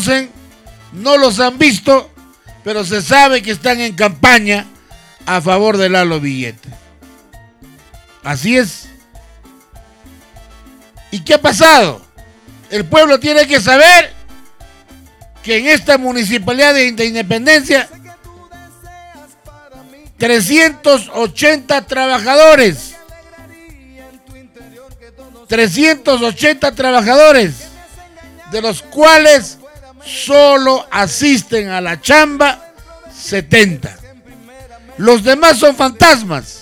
conocen, no los han visto, pero se sabe que están en campaña a favor de Lalo Villete. Así es. ¿Y qué ha pasado? El pueblo tiene que saber que en esta municipalidad de Independencia 380 trabajadores, 380 trabajadores, de los cuales solo asisten a la chamba 70. Los demás son fantasmas.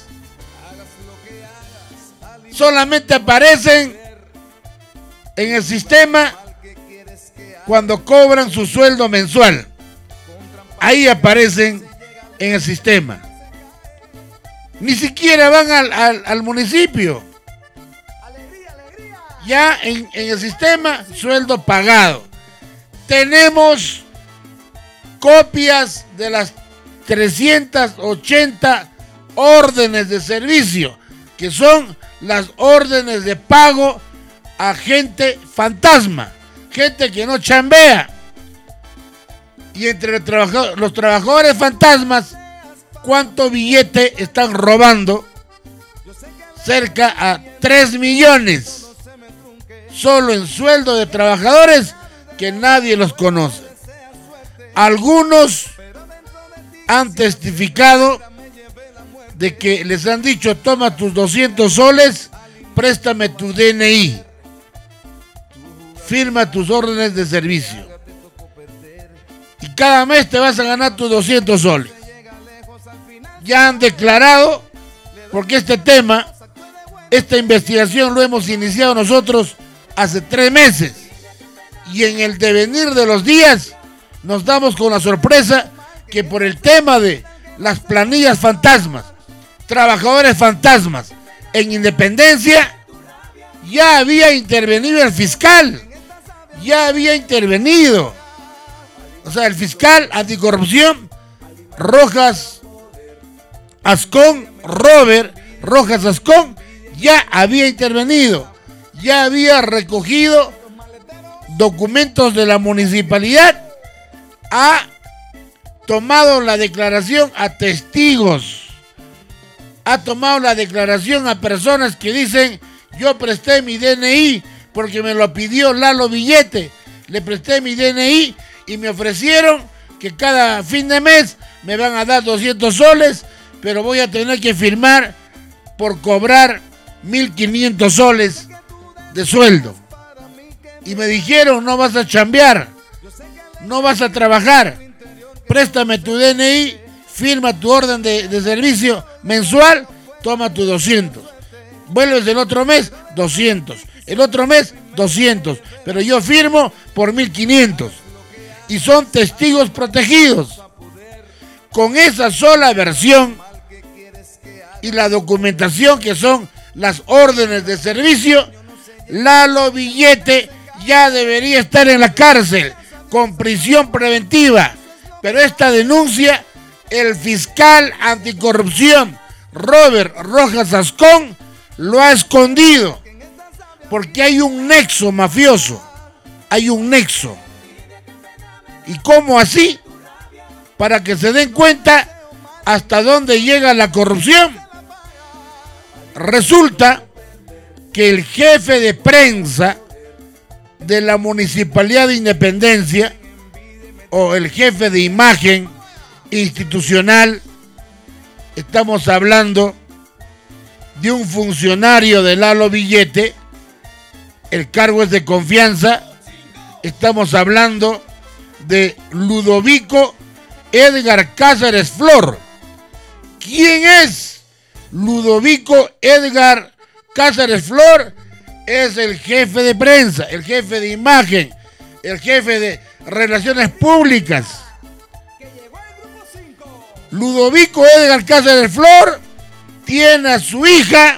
Solamente aparecen en el sistema cuando cobran su sueldo mensual. Ahí aparecen en el sistema. Ni siquiera van al municipio. Ya en el sistema, sueldo pagado. Tenemos copias de las 380 órdenes de servicio, que son las órdenes de pago a gente fantasma, gente que no chambea. Y entre los trabajadores fantasmas, ¿cuánto billete están robando? Cerca a 3 millones. Solo en sueldo de trabajadores que nadie los conoce. Algunos han testificado de que les han dicho: toma tus 200 soles, préstame tu DNI, firma tus órdenes de servicio y cada mes te vas a ganar tus 200 soles. Ya han declarado, porque esta investigación lo hemos iniciado nosotros hace 3 meses, y en el devenir de los días nos damos con la sorpresa que por el tema de las planillas fantasmas, trabajadores fantasmas en Independencia, ya había intervenido el fiscal, ya había intervenido, o sea, el fiscal anticorrupción Rojas Ascón, Robert Rojas Ascón, ya había intervenido, ya había recogido documentos de la municipalidad, ha tomado la declaración a testigos, ha tomado la declaración a personas que dicen: yo presté mi DNI porque me lo pidió Lalo Villete, le presté mi DNI y me ofrecieron que cada fin de mes me van a dar 200 soles, pero voy a tener que firmar por cobrar 1.500 soles de sueldo. Y me dijeron: no vas a chambear, no vas a trabajar, préstame tu DNI, firma tu orden de servicio mensual, toma tus 200. Vuelves el otro mes, 200. El otro mes, 200. Pero yo firmo por 1.500. Y son testigos protegidos. Con esa sola versión y la documentación que son las órdenes de servicio, Lalo Villete ya debería estar en la cárcel con prisión preventiva. Pero esta denuncia, el fiscal anticorrupción Robert Rojas Ascón lo ha escondido, porque hay un nexo mafioso, hay un nexo. ¿Y cómo así? Para que se den cuenta hasta dónde llega la corrupción. Resulta que el jefe de prensa de la Municipalidad de Independencia, o el jefe de imagen institucional, estamos hablando de un funcionario de Lalo Villete, el cargo es de confianza, estamos hablando de Ludovico Edgar Cáceres Flor. ¿Quién es Ludovico Edgar Cáceres Flor? Es el jefe de prensa, el jefe de imagen, el jefe de relaciones públicas. Ludovico Edgar Cáceres Flor tiene a su hija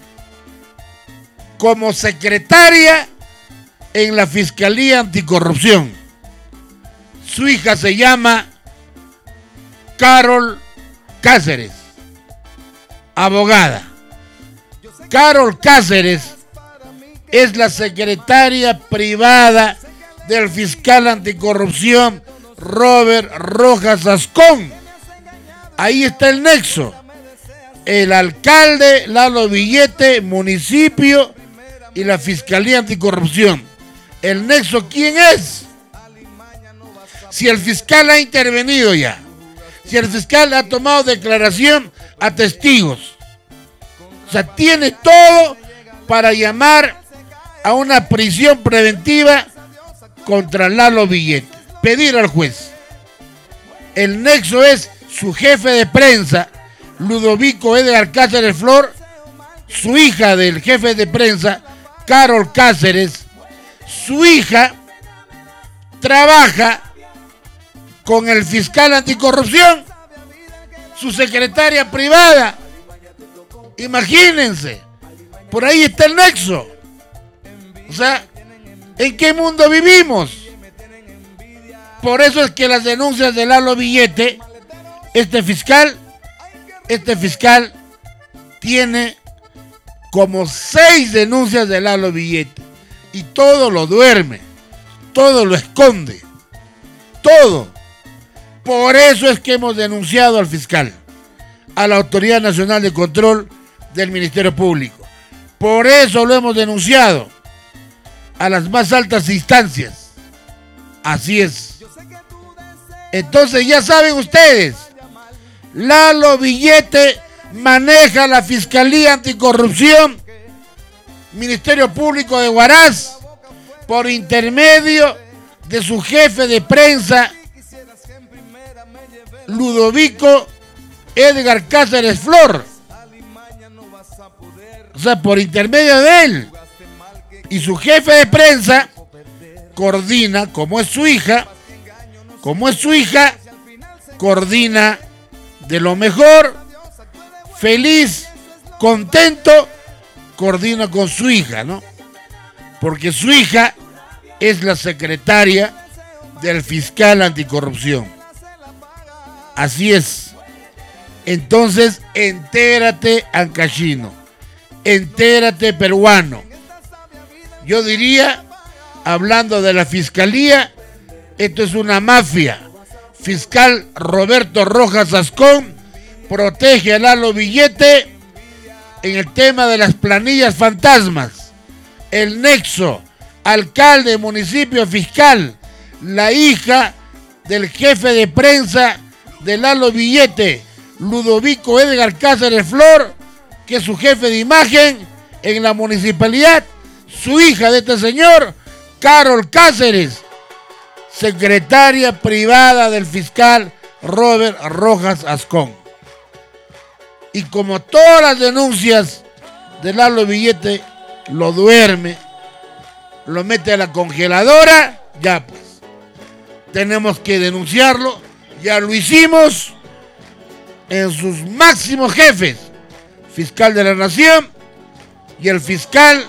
como secretaria en la Fiscalía Anticorrupción. Su hija se llama Carol Cáceres, abogada. Carol Cáceres es la secretaria privada del fiscal anticorrupción Robert Rojas Ascón. Ahí está el nexo. El alcalde Lalo Villete, municipio y la Fiscalía Anticorrupción. ¿El nexo quién es? Si el fiscal ha intervenido ya, si el fiscal ha tomado declaración a testigos, o sea, tiene todo para llamar a una prisión preventiva contra Lalo Villete, pedir al juez. El nexo es su jefe de prensa, Ludovico Edgar Cáceres Flor, su hija del jefe de prensa, Carol Cáceres. Su hija trabaja con el fiscal anticorrupción, su secretaria privada. Imagínense, por ahí está el nexo. O sea, ¿en qué mundo vivimos? Por eso es que las denuncias de Lalo Villete, este fiscal tiene como 6 denuncias de Lalo Villete y todo lo duerme, todo lo esconde, todo. Por eso es que hemos denunciado al fiscal, a la Autoridad Nacional de Control del Ministerio Público. Por eso lo hemos denunciado a las más altas instancias. Así es. Entonces ya saben ustedes, Lalo Villete maneja la Fiscalía Anticorrupción, Ministerio Público de Huaraz, por intermedio de su jefe de prensa, Ludovico Edgar Cáceres Flor. O sea, por intermedio de él. Y su jefe de prensa coordina, como es su hija, coordina de lo mejor, feliz, contento, coordina con su hija, ¿no? Porque su hija es la secretaria del fiscal anticorrupción. Así es. Entonces, entérate, ancashino. Entérate, peruano. Yo diría, hablando de la fiscalía, esto es una mafia. Fiscal Roberto Rojas Ascón protege a Lalo Villete en el tema de las planillas fantasmas. El nexo, alcalde, municipio, fiscal, la hija del jefe de prensa de Lalo Villete, Ludovico Edgar Cáceres Flor, que es su jefe de imagen en la municipalidad, su hija de este señor, Carol Cáceres, secretaria privada del fiscal Robert Rojas Ascón. Y como todas las denuncias de Lalo Villete, lo duerme, lo mete a la congeladora, ya pues, tenemos que denunciarlo, ya lo hicimos en sus máximos jefes, fiscal de la Nación y el fiscal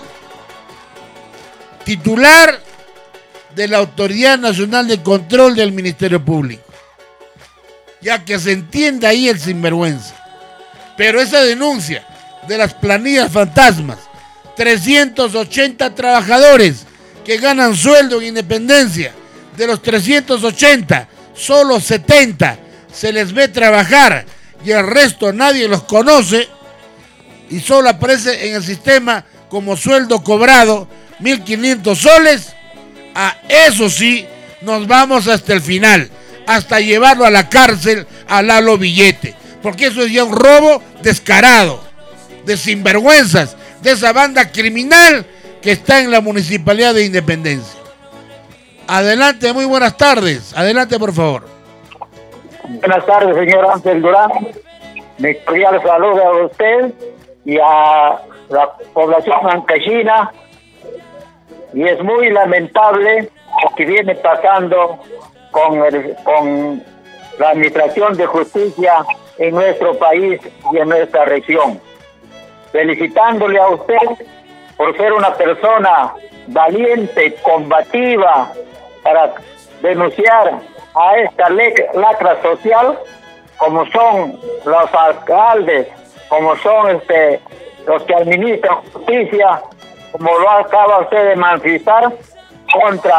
titular de la Autoridad Nacional de Control del Ministerio Público. Ya que se entienda ahí el sinvergüenza. Pero esa denuncia de las planillas fantasmas, 380 trabajadores que ganan sueldo en Independencia, de los 380, solo 70 se les ve trabajar y el resto nadie los conoce y solo aparece en el sistema como sueldo cobrado 1.500 soles. A eso sí, nos vamos hasta el final, hasta llevarlo a la cárcel a Lalo Villete, porque eso es ya un robo descarado, de sinvergüenzas, de esa banda criminal que está en la Municipalidad de Independencia. Adelante, muy buenas tardes. Adelante, por favor. Buenas tardes, señor Ángel Durán. Me cordial saludo a usted y a la población ancashina. Y es muy lamentable lo que viene pasando con la administración de justicia en nuestro país y en nuestra región. Felicitándole a usted por ser una persona valiente, combativa, para denunciar a esta lacra social, como son los alcaldes, como son los que administran justicia, como lo acaba usted de manifestar, contra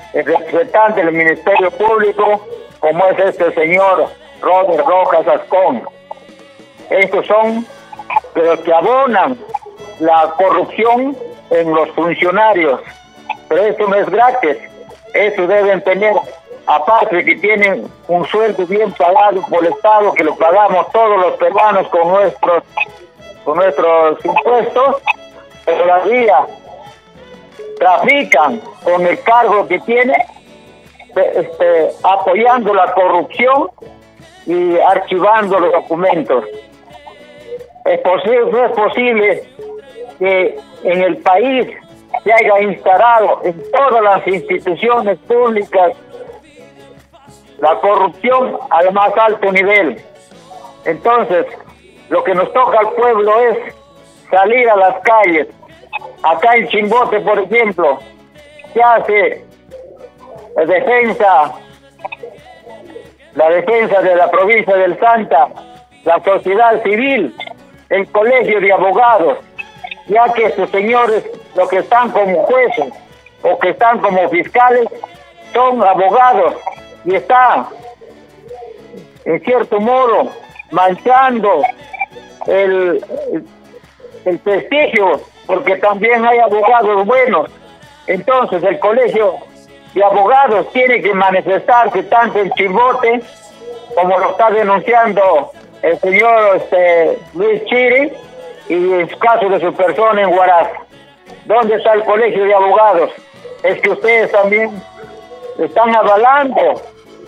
el representante del Ministerio Público, como es este señor Robert Rojas Ascón. Estos son los que abonan la corrupción en los funcionarios. Pero esto no es gratis. Eso deben tener, aparte que tienen un sueldo bien pagado por el Estado, que lo pagamos todos los peruanos con nuestros impuestos, pero todavía trafican con el cargo que tienen, apoyando la corrupción y archivando los documentos. No es posible que en el país se haya instalado en todas las instituciones públicas la corrupción al más alto nivel. Entonces, lo que nos toca al pueblo es salir a las calles. Acá en Chimbote, por ejemplo, se hace la defensa de la provincia del Santa, la sociedad civil, el colegio de abogados, ya que estos señores, los que están como jueces o que están como fiscales, son abogados y están, en cierto modo, manchando el prestigio, porque también hay abogados buenos. Entonces el colegio de abogados tiene que manifestarse tanto en Chimbote, como lo está denunciando el señor Luis Chiri, y en caso de su persona en Huaraz. ¿Dónde está el colegio de abogados? Es que ustedes también están avalando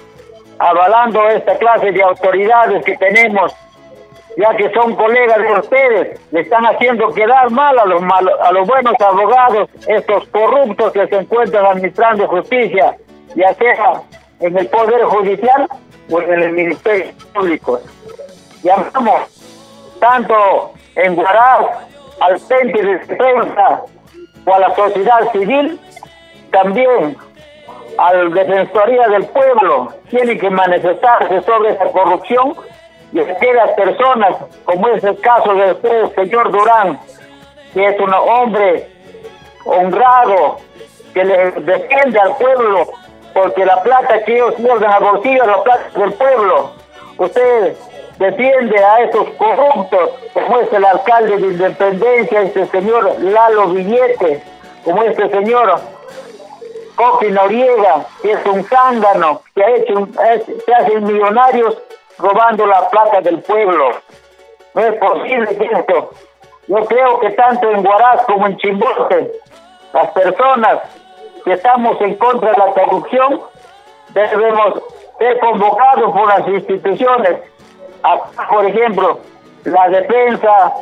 esta clase de autoridades que tenemos, ya que son colegas de ustedes. Le están haciendo quedar mal a los buenos abogados, estos corruptos que se encuentran administrando justicia, ya sea en el Poder Judicial o en el Ministerio Público. Llamamos tanto en Huaraz al Frente de Defensa o a la sociedad civil, también a la Defensoría del Pueblo, tienen que manifestarse sobre esa corrupción, y aquellas personas, como es el caso de usted, señor Durán, que es un hombre honrado, que le defiende al pueblo, porque la plata que ellos pierden al bolsillo es la plata del pueblo. Usted defiende a esos corruptos, como es el alcalde de Independencia, este señor Lalo Villete, como este señor Coqui Noriega, que es un zángano, que se hacen millonarios robando la plata del pueblo. No es posible que esto. Yo creo que tanto en Huaraz como en Chimbote, las personas que estamos en contra de la corrupción debemos ser convocados por las instituciones. Acá, por ejemplo, la defensa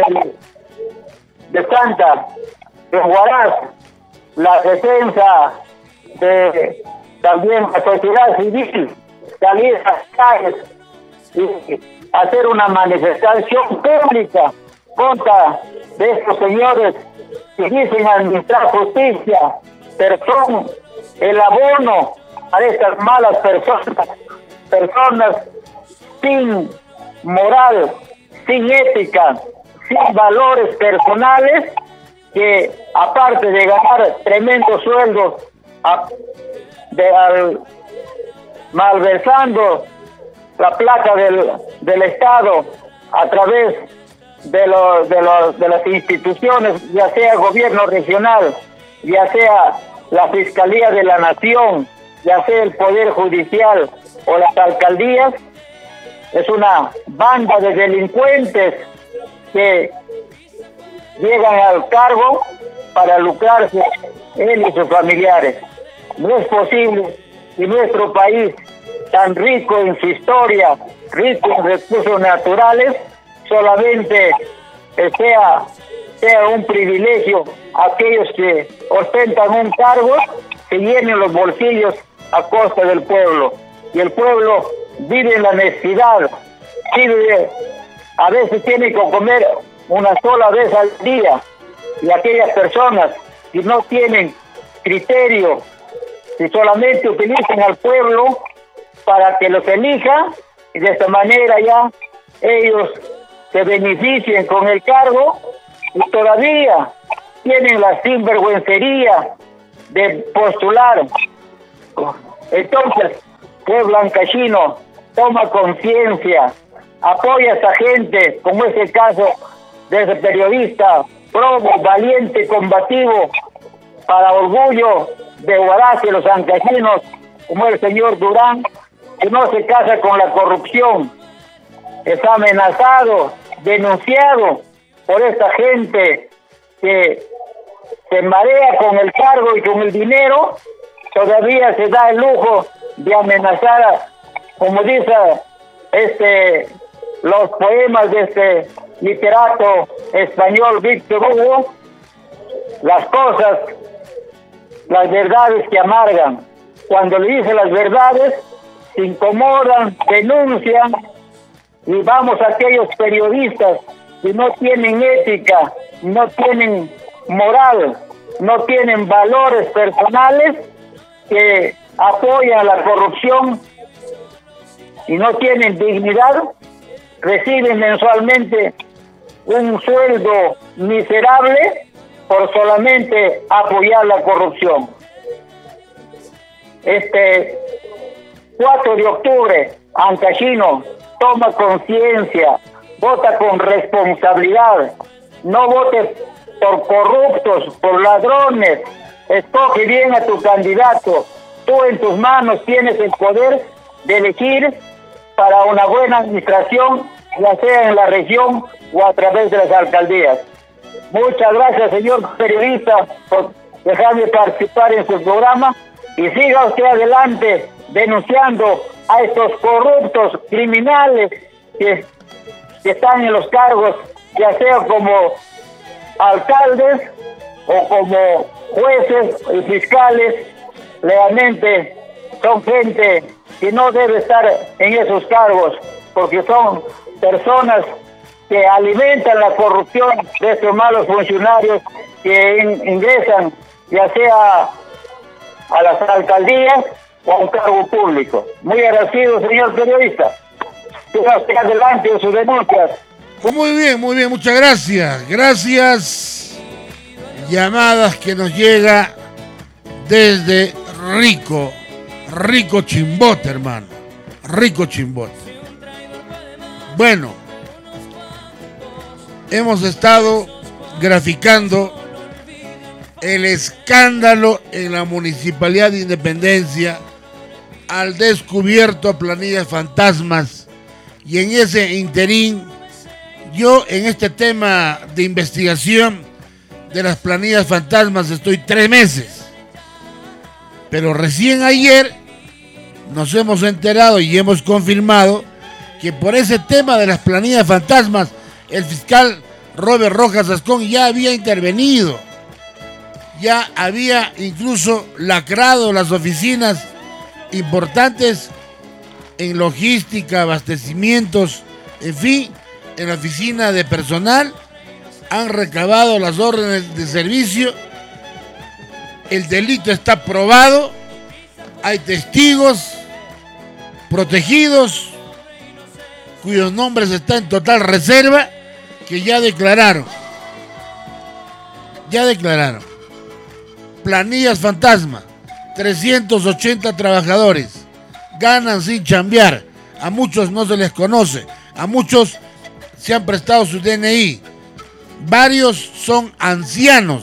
de Santa, de Huaraz, la defensa de también la sociedad civil, salir a las calles y hacer una manifestación pública contra de estos señores que dicen administrar justicia, pero son el abono a estas malas personas sin moral, sin ética, sin valores personales, que aparte de ganar tremendos sueldos, malversando la plata del Estado a través de las instituciones, ya sea gobierno regional, ya sea la Fiscalía de la Nación, ya sea el Poder Judicial o las alcaldías, es una banda de delincuentes que llegan al cargo para lucrarse él y sus familiares. No es posible que nuestro país, tan rico en su historia, rico en recursos naturales, solamente sea un privilegio aquellos que ostentan un cargo, que llenen los bolsillos a costa del pueblo. Y el pueblo vive en la necesidad, a veces tiene que comer una sola vez al día, y aquellas personas que no tienen criterio, que solamente utilizan al pueblo para que los elija, y de esta manera ya ellos se beneficien con el cargo, y todavía tienen la sinvergüencería de postular Entonces, pueblo ancashino, toma conciencia, apoya a esta gente, como es el caso de ese periodista, probo, valiente, combativo, para orgullo de Huaraz y los ancashinos, como el señor Durán, que no se casa con la corrupción. Está amenazado, denunciado por esta gente que se marea con el cargo y con el dinero, todavía se da el lujo de amenazar, como dice los poemas de este literato español Víctor Hugo, las cosas, las verdades que amargan. Cuando le dicen las verdades, se incomodan, denuncian, y vamos a aquellos periodistas que no tienen ética, no tienen moral, no tienen valores personales, que apoyan la corrupción y no tienen dignidad, reciben mensualmente un sueldo miserable por solamente apoyar la corrupción. 4 de octubre, ancashino, toma conciencia, vota con responsabilidad, no vote por corruptos, por ladrones, escoge bien a tu candidato. Tú en tus manos tienes el poder de elegir para una buena administración, ya sea en la región o a través de las alcaldías. Muchas gracias, señor periodista, por dejarme participar en su programa, y siga usted adelante denunciando a estos corruptos criminales que están en los cargos, ya sea como alcaldes o como jueces y fiscales. Realmente son gente que no debe estar en esos cargos, porque son personas que alimentan la corrupción de estos malos funcionarios que ingresan ya sea a las alcaldías o a un cargo público. Muy agradecido, señor periodista. Siga usted adelante en sus denuncias. Pues muy bien, muchas gracias. Gracias. Llamadas que nos llega desde Rico Chimbote, hermano. Rico Chimbote. Bueno, hemos estado graficando el escándalo en la Municipalidad de Independencia al descubierto planillas fantasmas, y en ese interín yo en este tema de investigación de las planillas fantasmas estoy 3 meses, pero recién ayer nos hemos enterado y hemos confirmado que por ese tema de las planillas fantasmas el fiscal Robert Rojas Ascón ya había intervenido, ya había incluso lacrado las oficinas importantes en logística, abastecimientos, en fin, en la oficina de personal, han recabado las órdenes de servicio, el delito está probado, hay testigos protegidos cuyos nombres están en total reserva, que ya declararon. Planillas fantasma, 380 trabajadores, ganan sin chambear, a muchos no se les conoce, a muchos se han prestado su DNI, varios son ancianos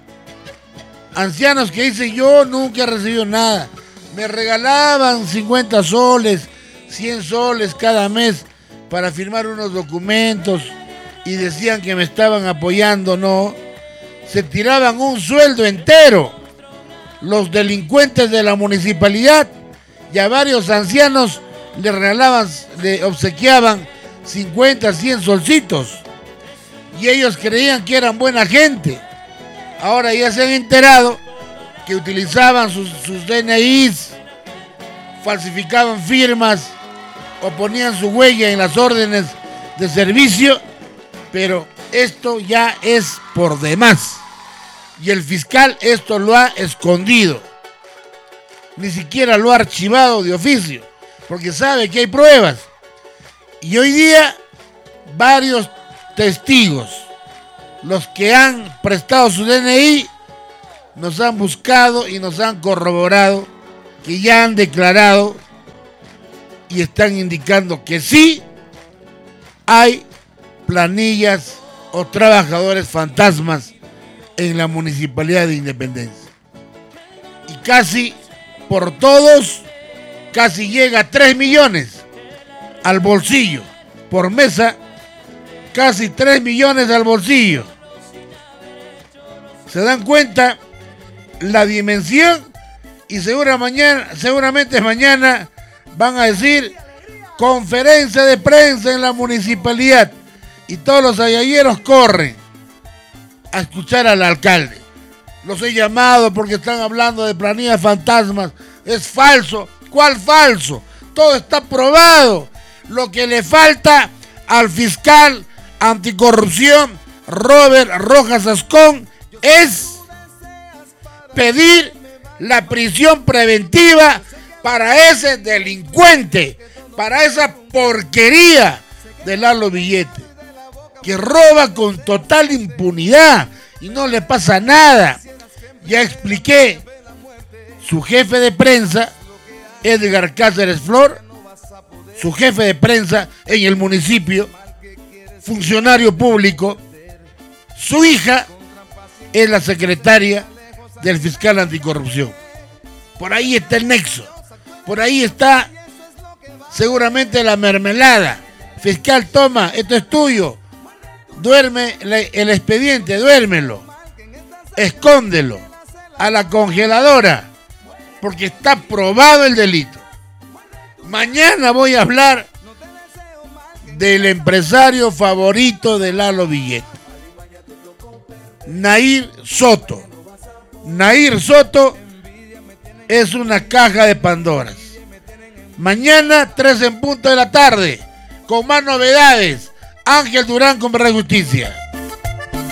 que dicen: yo nunca he recibido nada, me regalaban 50 soles, 100 soles cada mes para firmar unos documentos y decían que me estaban apoyando. No, se tiraban un sueldo entero los delincuentes de la municipalidad, y a varios ancianos le regalaban, le obsequiaban 50, 100 solcitos, y ellos creían que eran buena gente. Ahora ya se han enterado que utilizaban sus DNIs, falsificaban firmas o ponían su huella en las órdenes de servicio, pero esto ya es por demás. Y el fiscal esto lo ha escondido, ni siquiera lo ha archivado de oficio, porque sabe que hay pruebas. Y hoy día varios testigos, los que han prestado su DNI, nos han buscado y nos han corroborado que ya han declarado y están indicando que sí hay planillas o trabajadores fantasmas en la Municipalidad de Independencia. Y casi por todos, casi llega a 3 millones al bolsillo. Por mesa, casi 3 millones al bolsillo. ¿Se dan cuenta la dimensión? Y seguramente mañana van a decir conferencia de prensa en la municipalidad. Y todos los ayalleros corren a escuchar al alcalde. Los he llamado porque están hablando de planillas fantasmas. Es falso. ¿Cuál falso? Todo está probado. Lo que le falta al fiscal anticorrupción Robert Rojas Ascón es pedir la prisión preventiva para ese delincuente, para esa porquería de Lalo Villete, que roba con total impunidad y no le pasa nada. Ya expliqué, su jefe de prensa, Edgar Cáceres Flor, su jefe de prensa en el municipio, funcionario público, su hija es la secretaria del fiscal anticorrupción. Por ahí está el nexo, por ahí está seguramente la mermelada. Fiscal, toma, esto es tuyo, duerme el expediente, duérmelo, escóndelo a la congeladora, porque está probado el delito. Mañana voy a hablar del empresario favorito de Lalo Villete, Nair Soto. Nair Soto es una caja de Pandoras. Mañana 3 en punto de la tarde, con más novedades. Ángel Durán con Verdad y Justicia.